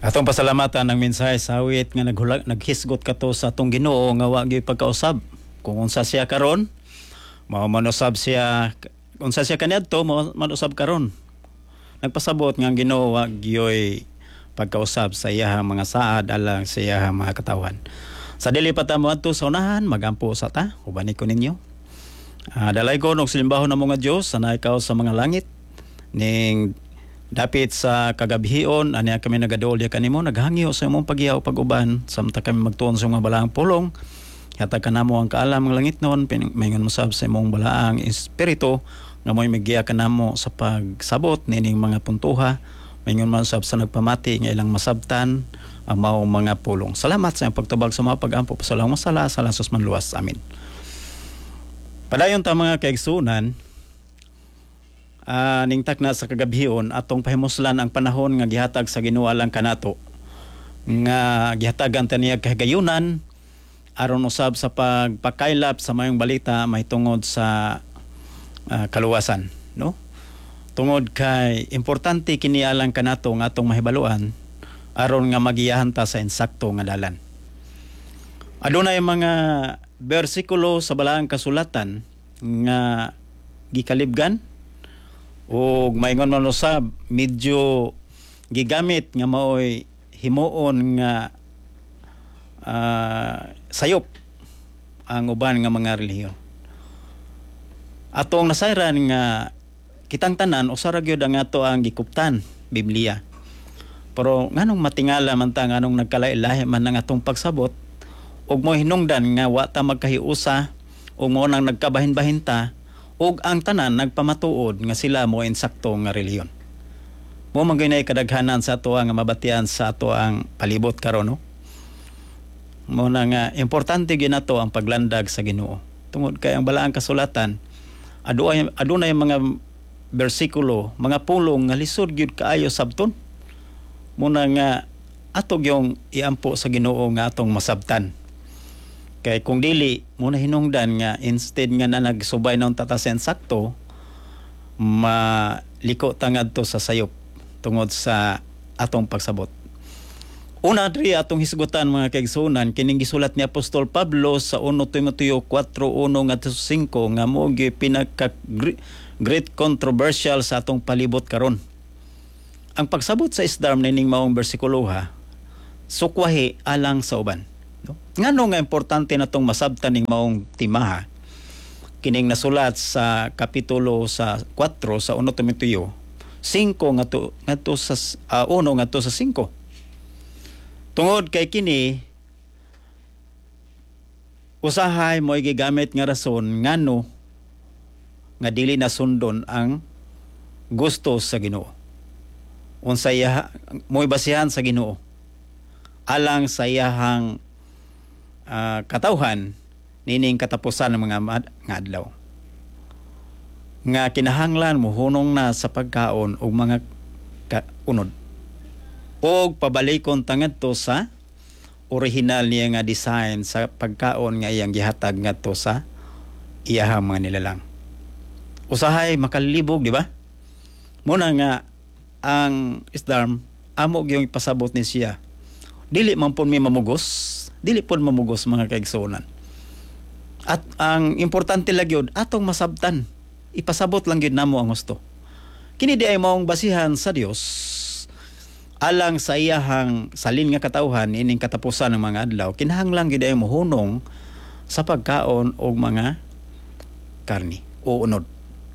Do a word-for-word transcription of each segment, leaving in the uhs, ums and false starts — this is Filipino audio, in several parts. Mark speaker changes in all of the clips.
Speaker 1: Atong pasalamatan ng mensahe sa awit nga naghulag naghisgot kato sa atong Ginoo nga wa gyud pagkausab. Kung unsa siya karon, mao manusab siya unsa siya kaniadto mao manusab karon. Nagpasabot nga ang Ginoo wa gyud pagkausab sa iyahang mga saad alang sa iyahang mga katawan. Sa dili pa ta moadto sa unahan, magampo sa ta, ubani ko ninyo. Uh, dalay ko og silimbaho na mga Dios sana ikaw sa mga langit ning dapit sa kagabhion ani kami nagadol ya kanimo naghangyo sa imong pagyaw pag-uban samtang kami magtuon sa mga balaang pulong hatag kanamo ang kaalam ng langit noon mayngon mo sab sa imong balaang espiritu nga mo'y magiya kanamo sa pagsabot nining mga puntuha mayngon mo sab sa nagpamati nga ilang masabtan ang mao mga pulong. Salamat sa imong pagtubag sa mga pag-ampo pasalamat sala sa lasos man luwas. Amin. Padayon ta mga kaigsunan, Uh, ning takna sa kagabhion atong pahimuslan ang panahon nga gihatag sa Ginoo alang kanato nga gihatagan ta niya kahigayunan aron usab sa pagpakaylap sa mayong balita may tungod sa uh, kaluwasan, no? Tungod kay importante kini alang kanato nga atong mahibaluan aron nga magiyahan ta sa insakto nga dalan. Adunay mga bersikulo sa balaang kasulatan nga gikalibgan o mayngon man usab medyo gigamit nga maoy himuon nga uh, sayop ang uban nga mga relihiyon. Atong nasayran nga kitang tanan usa ra gyud ang ato ang gikuptan Biblia. Pero nganong matingala man ta nganong nagkalailahi man ang atong pagsabot ug mo hinungdan nga wa ta magkahiusa ug mo nang nagkabahin-bahin ta ug ang tanan nagpamatuod nga sila mo insakto nga relihiyon. Mo man gyud kadaghanan sa ato nga mabatian sa ato ang palibot karon, no? Mo na nga importante gyud nato ang paglandag sa Ginoo. Tungod kay ang balaang kasulatan adunay adunay mga bersikulo, mga pulong nga lisod gyud kaayo sabton. Mo na nga ato gyung iampo sa Ginoo nga atong masabtan. Kay kung dili mo na hinungdan nga instead nga na nagsubay ng tatasen sakto maliko tangad to sa sayop tungod sa atong pagsabot. Una diri atong hisgutan mga kaigsunan kining gisulat ni Apostol Pablo sa First Timothy four one ngadto sa five nga mao gyud pinaka great controversial sa atong palibot karon. Ang pagsabot sa isdam nining maong bersikulo ha sukwahi alang sa uban. Ngano nga importante natong masabtan ning maong timaha kining nasulat sa kapitulo sa four sa First Timothy five ngadto ngadto sa uh, one ngadto sa five. Tungod kay kini usahay mo gigamit nga rason ngano nga dili nasundon ang gusto sa Ginoo. Unsay mo'y basihan sa Ginoo alang sa iyahang Uh, katawhan nining katapusan ng mga mad- nga adlaw nga kinahanglan mohunong na sa pagkaon og mga ka- unod og pabalikon tangadto sa original niya nga design sa pagkaon nga iyang gihatag ngadto sa iyahang mga nilalang. Usahay makalibog, di ba? Muna nga ang isdam amo gyung ipasabot ni siya dili man pud mi mamugos dili pod mamugos mga kaigsunan. At ang importante lang yun, atong masabtan. Ipasabot lang yun namo ang gusto. Kini di ay maong basihan sa Dios alang sa iyahang salin nga katawhan ining katapusan ng mga adlaw. Kinahanglan gid ay mohunong sa pagkaon og mga karni o unod.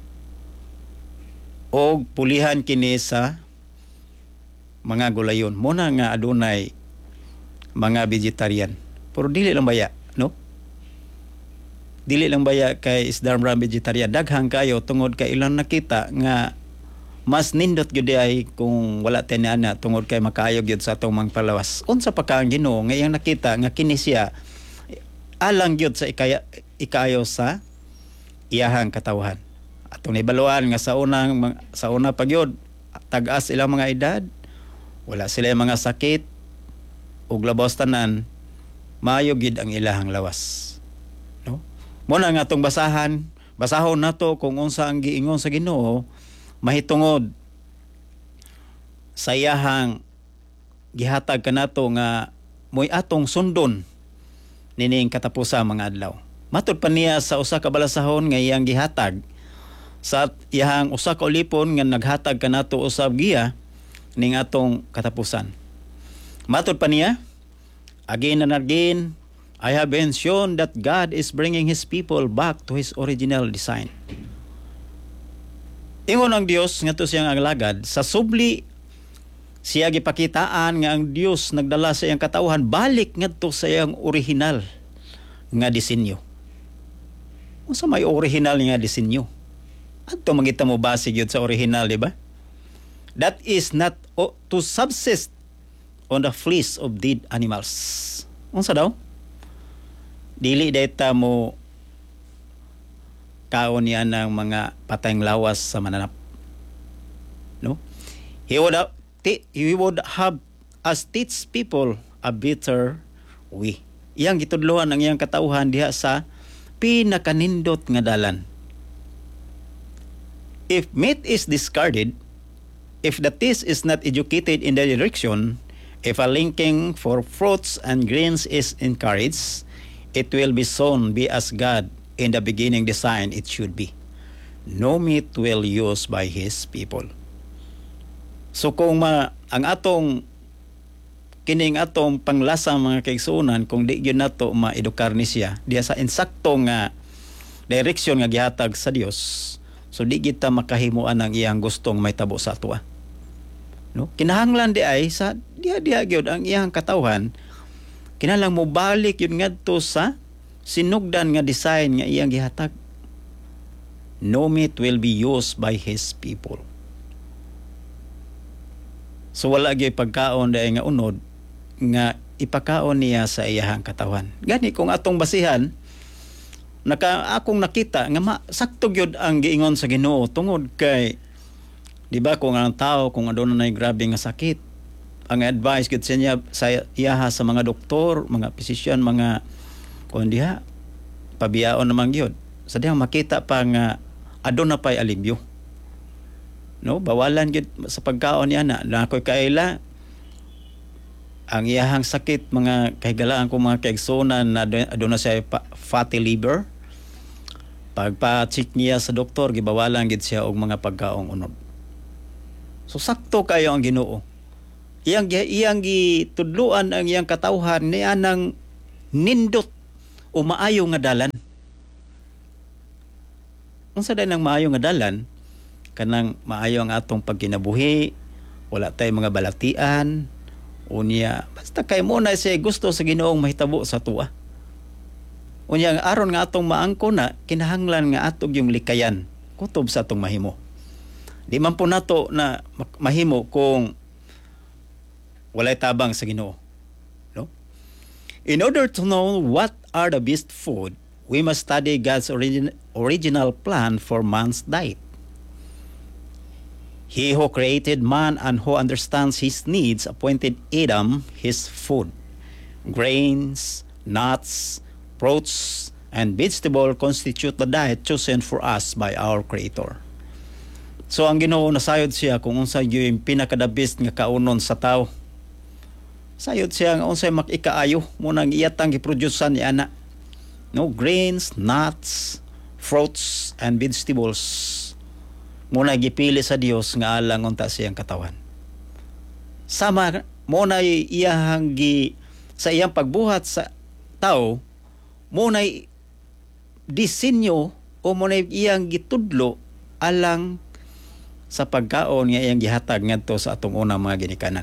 Speaker 1: Og pulihan kini sa mga gulayon. Muna nga adunay mga vegetarian. Pero dili lang baya, no? Dili lang baya kay isdam ra vegetarian. Daghang kayo tungod kay ilang nakita nga mas nindot gyud ay kung wala tay ana tungod kay makaayo gyud sa atong mga palawas. Unsa pa ka ang Ginoo nga iyang nakita nga kini siya alang gyud sa ikaya ikayo sa iyahang katawhan. Atong ibaluan nga sa unang sa una pa gyud tag-as ilang mga edad, wala sila mga sakit ug labaw tanan maayo gid ang ilahang lawas, no? Mo na nga atong basahan basahon nato kung unsa ang giingon sa Ginoo mahitungod sa iyahang gihatag kanato nga moy atong sundon nining katapusa mga adlaw. Matud pa niya sa usa ka balasahon nga iyang gihatag sa iyang usa ka ulipon nga naghatag kanato usab giya ning atong katapusan. Matud pa niya, again and again, I have been shown that God is bringing His people back to His original design. Ingon ang Dios nga to siyang alagad, sa subli siya gipakitaan nga ang Dios nagdala sa iyang katawhan balik ngadto sa iyang original nga disenyo. Unsa may original nga disenyo? Adto mangita mo base gyud sa original, di ba? That is not o, to subsist on the fleece of dead animals. Unsa daw? Dili dayta mo kaon niya ng mga patayng lawas sa mananap. No? He would have, he would have us teach people a better way. Iyang gitudlohan ang iyang katauhan diha sa pinakanindot nga dalan. If meat is discarded, if the taste is not educated in the direction, if a linking for fruits and grains is encouraged, it will be sown be as God in the beginning design it should be. No meat will used by His people. So kung ma, ang atong kining atong panglasa mga kaigsuonan, kung di gyud nato maedukar ni siya diya sa insakto nga direksyon nga gihatag sa Dios, so di kita makahimuan ang iyang gustong may tabo sa ato. No? Kinahanglan di ay sa diha-diha gyud ang iyang katawhan, kinahanglan mo balik yun ngadto sa sinugdan nga design nga iyang gihatag. No meat will be used by His people. So wala gyud pagkaon dai nga unod nga ipakaon niya sa iyang katawhan. Gani kung atong basihan, naka akong nakita nga ma, sakto gyud ang giingon sa Ginoo tungod kay, di ba, kung ang tao kung aduna nay grabe nga sakit, ang advice gud sa niya sa iyaha sa mga doktor, mga physician, mga kung diha pabiyaon naman gyud sa dihang makita pa nga aduna pay alibyo. No, bawalan gyud sa pagkaon niya na nakoy kaila ang iyahang sakit, mga kahigalaan ko mga kaigsunan na aduna siya fatty liver. Pagpa-check niya sa doktor, gibawalan gid siya og mga pagkaong unod. So sakto kayo ang Ginoo. Iyang iyang gitudluan ang iyang katawhan niya nang nindot o maayo nga dalan. Unsa day nang maayo nga dalan? Kanang maayo ang atong pagkinabuhi, wala tay mga balatian, unya basta kay mo na siya gusto sa Ginoong mahitabo sa tuwa. Unya aron nga atong maangko na kinahanglan nga atog yung likayan kutob sa atong mahimo. Di man po nato na mahimo kung walay tabang sa Ginoo. No? In order to know what are the best food, we must study God's origin, original plan for man's diet. He who created man and who understands his needs appointed Adam his food. Grains, nuts, fruits, and vegetable constitute the diet chosen for us by our Creator. So ang Ginoo nasayod siya kung unsa yung pinakadabis nga kaunon sa tao. Sayod siya nga unsay makikaayo mo nang iyatang giproducean ni ana. No, grains, nuts, fruits, and vegetables. Muna gipili sa Dios nga alang unta siyang katawan. Sama mo na iyang gi sa iyang pagbuhat sa tao, mo na disenyo o mo na iyang gitudlo alang sa pagkaon nga iyang gihatag ngadto sa atong unang mga ginikanan.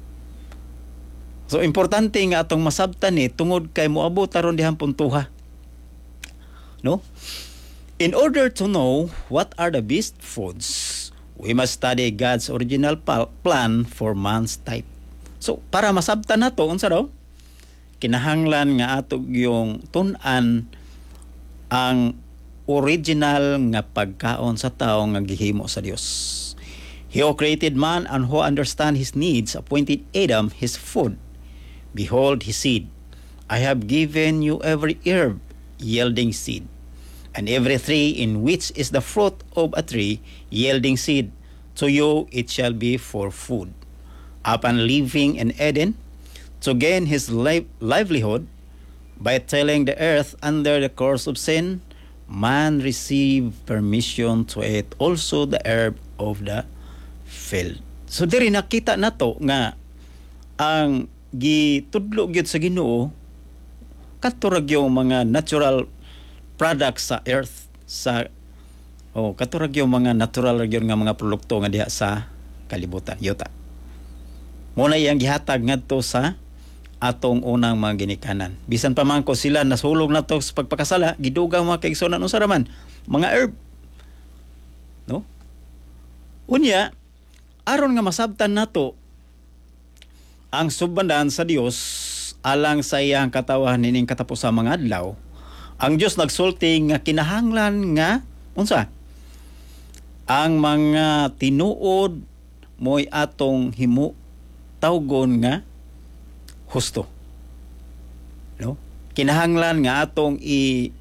Speaker 1: So importante nga atong masabtan ni tungod kay moabot taron dihang puntuha. No? In order to know what are the best foods, we must study God's original pa- plan for man's type. So para masabtan nato unsa daw? Kinahanglan nga atog yung tun-an ang original nga pagkaon sa tao nga gihimo sa Dios. He who created man and who understand his needs appointed Adam his food. Behold his seed. I have given you every herb yielding seed, and every tree in which is the fruit of a tree yielding seed. To you it shall be for food. Upon living in Eden, to gain his li- livelihood by tilling the earth under the curse of sin, man received permission to eat also the herb of the field. So diri nakita nato nga ang gitudlo gyud sa Ginoo katurag yung mga natural products sa earth, sa oh katurag yung mga natural gyud nga mga produkto nga diha sa kalibutan yuta. Muna iyang gihatag ngadto sa atong unang mga ginikanan. Bisan pa man ko sila nasulog na to sa pagpakasala, gidugang mga kaigsunan unsa raman mga herb. No? Unya, aron nga masabtan nato ang subbandan sa Dios alang sa iyang katawan nining katapos sa mga adlaw, ang Dios nagsulti nga kinahanglan nga unsa? Ang mga tinuod mo'y atong himu tawgon nga husto. No? Kinahanglan nga atong i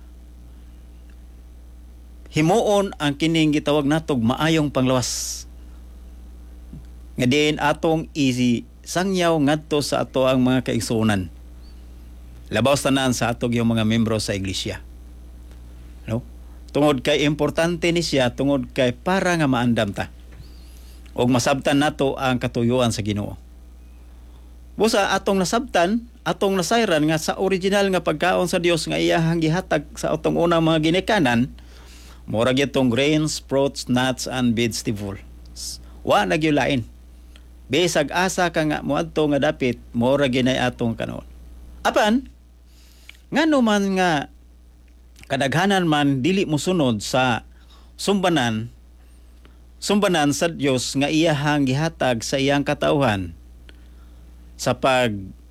Speaker 1: himuon ang kining gitawag natog maayong panglawas. Nga diin atong i sangyaw ngadto sa ato ang mga kaigsunan. Labaw tanan sa atog yung mga membro sa iglesia. No? Tungod kay importante ni siya, tungod kay para nga maandam ta. Og masabtan nato ang katuyuan sa Ginoo. Busa atong nasabtan, atong nasayran nga sa original nga pagkaon sa Dios nga iyahang gihatag sa atong unang mga ginikanan, mura gyud grains, fruits, nuts and vegetables. Wa na gyud lain. Bisag asa ka nga moadto nga dapit, mura ginay atong kanon. Apan ngano man nga kadaghanan man dili mosunod sa sumbanan sumbanan sa Dios nga iyahang gihatag sa iyang katawhan sa pag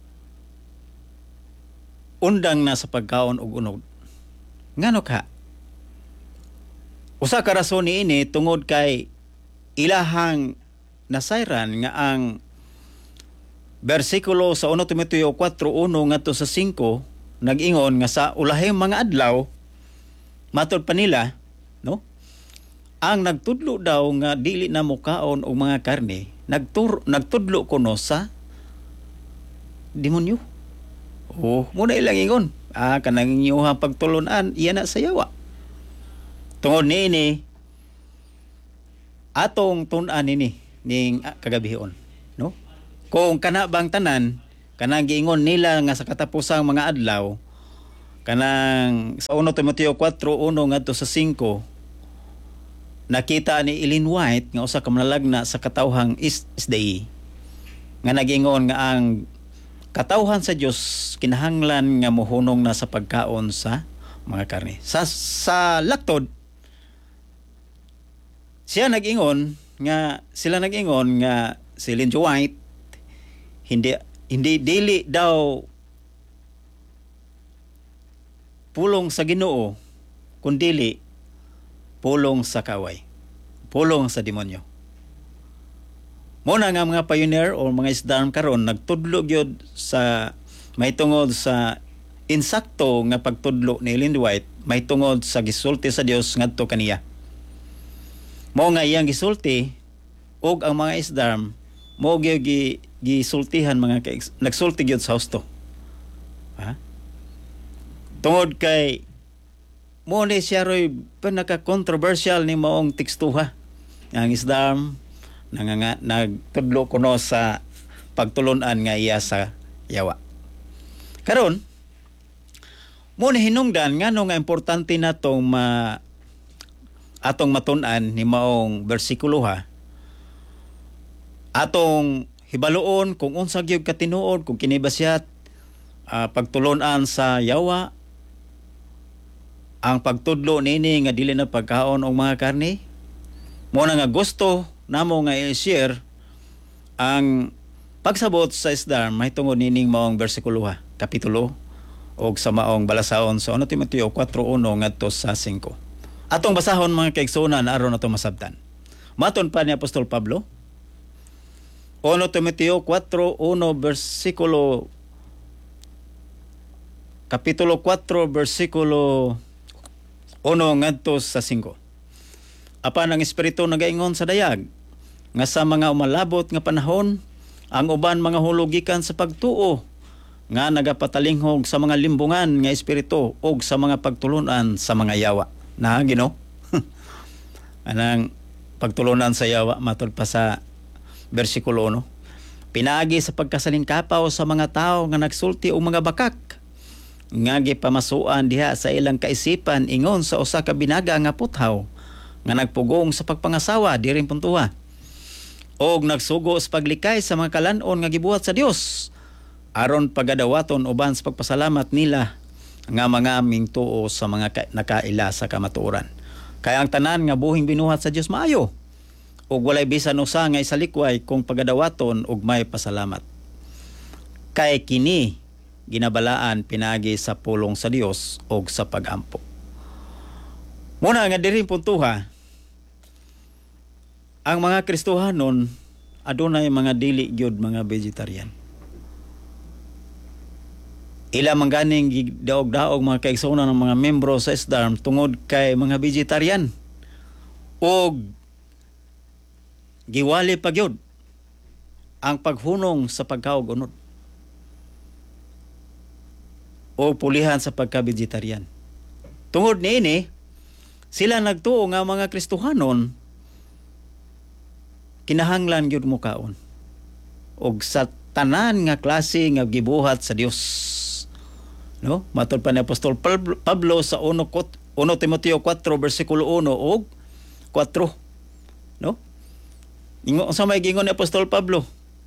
Speaker 1: undang na sa pagkaon og unog. Ngano ka? Usa ka rason niini tungod kay ilahang nasayran nga ang bersikulo sa First Timothy four one ngadto sa five nag-ingon nga sa ulahing mga adlaw matod pa nila, no? Ang nagtudlo daw nga dili na mukaon og mga karne, nagtur nagtudlo kuno sa demonyo. Oh, muna ilang ingon. Ah, kanang inyong pagtulunan, iya na sa yawa. Tungod niini, atong tun-an nini, ning ah, kagabihon. No? Kung kana bang tanan, kanang giingon nila nga sa katapusang mga adlaw, kanang sa First Timothy four one ngadto sa five, nakita ni Ellen White nga usa ka manlalagna sa katawhang East Day nga nagingon nga ang katawhan sa Dios kinahanglan nga mohunong na sa pagkaon sa mga karne. Sa sa laktod siya nag-ingon nga sila nag-ingon nga si Ellen White hindi hindi dili daw pulong sa Ginoo kundi pulong sa kaway, pulong sa demonyo. Muna nga mga pioneer o mga isdam karon nagtudlo gyud sa may tungod sa insakto nga pagtudlo ni Ellen White, may tungod sa gisulti sa Dios ngadto kaniya. Mao nga iyang gisulti og ang mga isdam mo gyud gi, gisultihan mga ka, nagsulti gyud sa husto. Ha? Tungod kay mo ni siya ro'y pinaka-controversial ni maong tekstuha. Ang isdam nanganga nagtudlo kuno sa pagtulunan nga iya sa yawa. Karon mo ni hinungdan ngano nga importante natong ma atong matun-an ni maong bersikulo ha. Atong hibaluon kung unsa gyud katinuod, kung kini ba siya uh, pagtulunan sa yawa, ang pagtudlo nini nga dili na pagkaon og mga karne. Mo na nga gusto namo nga i-share ang pagsabot sa isdam may tungod nining maong bersikulo ha, kapitulo og sa maong balasaon sa First Timothy four one ngadto sa five. Atong basahon mga kaigsunan aron nato masabtan. Maton pa ni Apostol Pablo First Timothy four one bersikulo kapitulo four bersikulo one ngadto sa five. Apan ang Espiritu nagaingon sa dayag nga sa mga umalabot nga panahon Ang uban mga hulog gikan sa pagtuo nga nagapatalinghog sa mga limbungan nga espiritu og sa mga pagtulunan sa mga yawa. Na Ginoo. Anang pagtulunan sa yawa matod pa sa bersikulo uno. Pinagi sa pagkasalingkapaw sa mga tao nga nagsulti og mga bakak nga gipamasuan diha sa ilang kaisipan ingon sa usa ka binaga nga puthaw nga nagpugong sa pagpangasawa diri puntuha og nagsugo sa paglikay sa mga kalan-on nga gibuhat sa Dios aron pagadawaton uban sa pagpasalamat nila nga mga mingtuo sa mga ka- nakaila sa kamatuoran. Kaya ang tanan nga buhing binuhat sa Dios maayo ug walay bisan usa nga isalikway kung pagadawaton ug may pasalamat. Kay kini ginabalaan pinagi sa pulong sa Dios ug sa pag-ampo. Muna nga diri puntuha, ang mga Kristohanon adunay mga dili gyud mga vegetarian. Ila man ganing gidaog-daog mga kaigsuonan ng mga membro sa S D A R M tungod kay mga vegetarian ug giwali pa gyud ang paghunong sa pagkaog unod o pulihan sa pagka-vegetarian. Tungod niini, sila nagtuo nga mga Kristohanon kinahanglan gyud mo kaon og sa tanan nga klase nga gibuhat sa Dios. No? Matod pa ni Apostol Pablo sa uno Timoteo four bersikulo one og four. No? Ingon sa may gingon ni Apostol Pablo,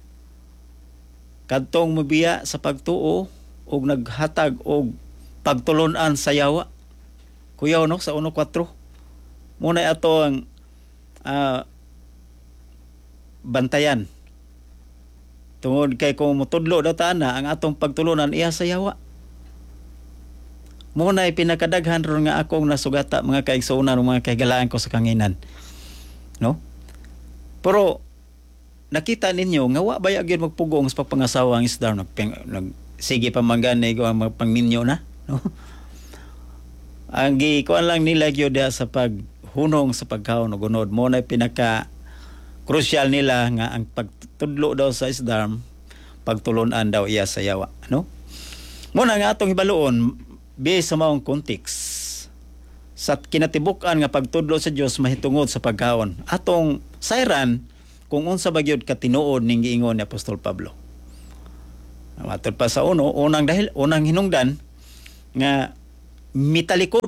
Speaker 1: kadtong mabiya sa pagtuo og naghatag og pagtulunan sa yawa. Kuyaw no sa one four. Muna ato ang uh, bantayan. Tungod kay kung mutudlo daw ta na ang atong pagtulunan iya sa yawa. Muna ay pinakadaghan ron nga akong nasugata mga kaigsuonan mga kaigalaan ko sa kanginan. No? Pero nakita ninyo nga wa baya gyud magpugong sa pagpangasawa ang isda nag, nag sige pa manggani ko ang pangninyo na, no? Ang gikuan lang nila gyud sa paghunong sa pagkaon ug unod mo na pinaka crucial nila nga ang pagtudlo daw sa S D A R M pagtulunan daw iya sa yawa, no? Muna nga atong hibaluon based sa maong context sa kinatibuk-an nga pagtudlo sa Dios mahitungod sa pagkaon. Atong sayran kung unsa ba gyud katinuod ning giingon ni Apostol Pablo. Matod pa sa uno, unang dahil unang hinungdan nga mitalikod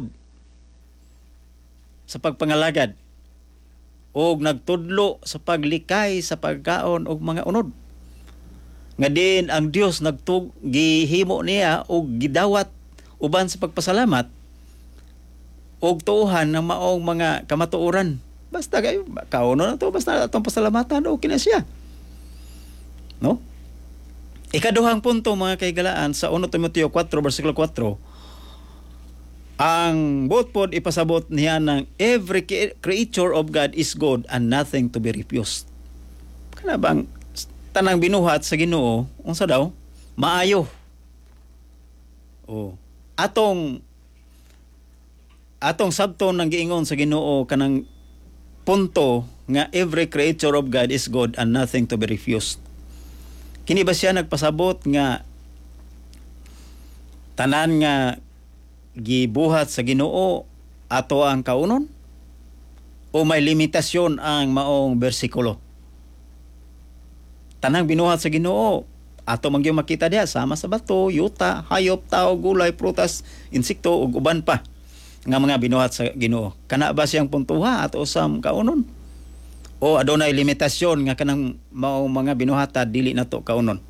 Speaker 1: sa pagpangalagad og nagtudlo sa paglikay sa pagkaon og mga unod. Nga din ang Dios nagtug gihimo niya og gidawat uban sa pagpasalamat og tuuhan ng maong mga kamatuoran. Basta kayo kauno na to, basta atong pasalamatan o kina siya. No? Ikaduhang punto mga kaigalaan sa one Timoteo four bersikulo four, ang botpod ipasabot niya ng every creature of God is good and nothing to be refused. Kana bang tanang binuhat sa Ginoo unsa daw? Maayo. Oh, atong atong sabton nang giingon sa Ginoo kanang punto nga every creature of God is good and nothing to be refused. Kini ba siya nagpasabot nga tanan nga gibuhat sa Ginoo ato ang kaunon? O may limitasyon ang maong bersikulo? Tanang binuhat sa Ginoo ato man gyud makita diha sama sa bato, yuta, hayop, tao, gulay, prutas, insekto ug uban pa nga mga binuhat sa Ginoo. Kana ba siyang puntuha ato usam kaunon? O adunay limitasyon nga kanang mao mga binuhata dili nato kaunon.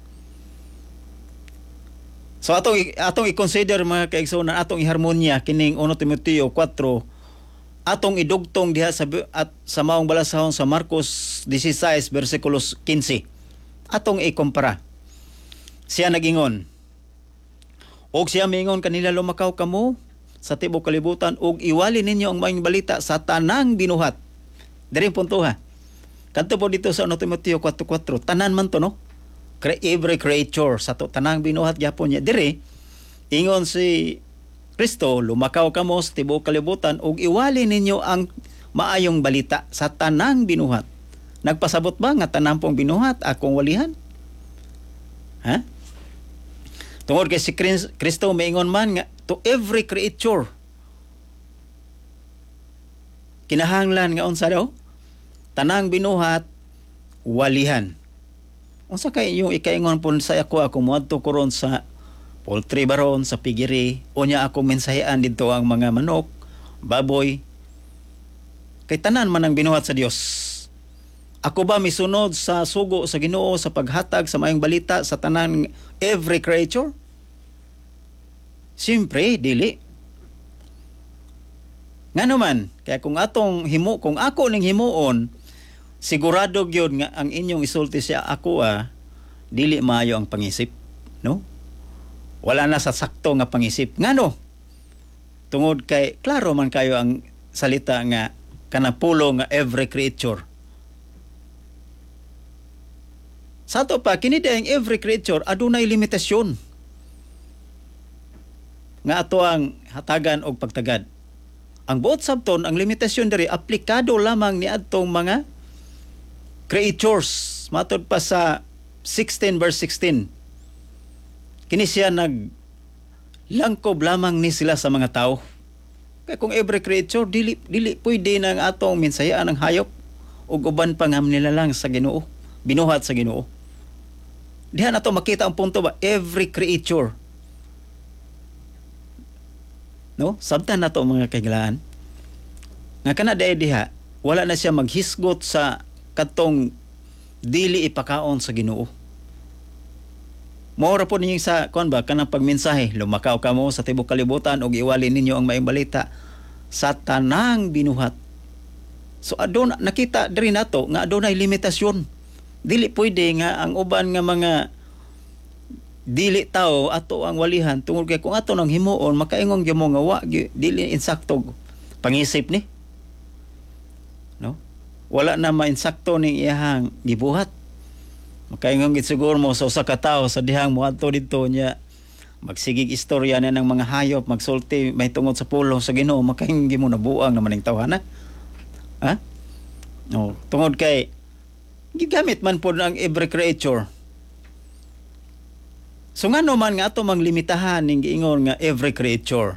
Speaker 1: So atong atong i-consider mga kaigsuonan, atong iharmonya kining one Timoteo four, atong idugtong diha sa at sa maong balasahon sa Marcos sixteen bersikulo fifteen. Atong ikumpara. Siya nagingon, og siya mingon kanila lumakaw kamo sa tibok kalibutan og iwali ninyo ang maayong balita sa tanang binuhat. Diri puntuha. Kanto po dito sa one Timoteo four four, tanan man to no? Every creature sa to tanang binuhat gyapon niya. Diri ingon si Kristo, lumakaw kamo sa tibok kalibutan ug iwali ninyo ang maayong balita sa tanang binuhat. Nagpasabot ba nga tanan pong binuhat akong walihan? Ha? Tungod kay si Kris- Kristo maingon man nga to every creature kinahanglan nga unsa daw? Tanang binuhat walihan. Unsa kay yung ikaingon pun sa ako ako moadto koron sa poultry baron sa pigiri unya ako mensahean didto ang mga manok, baboy kay tanan man ang binuhat sa Dios. Ako ba misunod sa sugo sa Ginoo sa paghatag sa maayong balita sa tanan every creature? Siyempre, dili. Ngano man, kaya kung atong himo, kung ako ning himuon, sigurado gyud nga ang inyong isulti siya ako ah, dili maayo ang pangisip, no? Wala na sa sakto nga pangisip. Ngano? Tungod kay klaro man kayo ang salita nga kanapulo nga every creature. Sa ato pa, kini ang every creature adunay limitasyon nga ato ang hatagan og pagtagad. Ang buot sabton, ang limitasyon diri aplikado lamang ni adtong mga creatures. Matod pa sa sixteen verse sixteen. Kini siya nag langkob lamang ni sila sa mga tao. Kaya kung every creature dili dili pwede nang atong minsayaan ang hayop ug uban pa nga nila lang sa Ginoo, binuhat sa Ginoo. Diha na to makita ang punto ba every creature. No? Sabtan na to mga kaigalaan. Nga kana dai diha wala na siya maghisgot sa katong dili ipakaon sa Ginoo. Mao ra po ninyo sa kon ba kanang pagmensahe, lumakaw ka mo sa tibuok kalibutan ug iwali ninyo ang maayong balita sa tanang binuhat. So aduna nakita diri nato nga adunay limitasyon. Dili pwede nga ang uban nga mga dili tao ato ang walihan tungod kay kung ato nang himuon makaingon gyud mo nga wa dili insakto pangisip ni. No? Wala na mainsakto ning iyahang gibuhat. Makaingon gid siguro mo sa usa ka tawo sa dihang moadto didto niya magsigig istorya na ng mga hayop magsulti may tungod sa pulong sa Ginoo makaingon gyud mo nabuang naman ning tawhana. Ha? No, tungod kay gigamit man po ang every creature. So nga naman nga ato mang limitahan ning giingon nga every creature.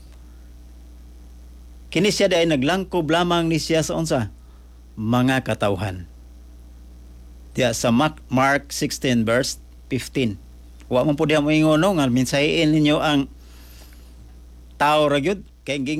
Speaker 1: Kini siya dahil naglangkob lamang ni siya sa unsa? Mga katawhan. Diya sa Mark, Mark sixteen verse fifteen. Wa man po diya mo ingon no nga mensahein ninyo ang tao ra gyud kay